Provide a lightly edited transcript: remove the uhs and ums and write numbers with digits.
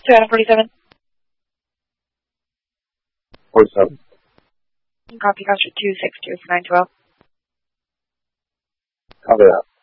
to Adam 47. 47. Copy, Costa 262 for 912. Copy that.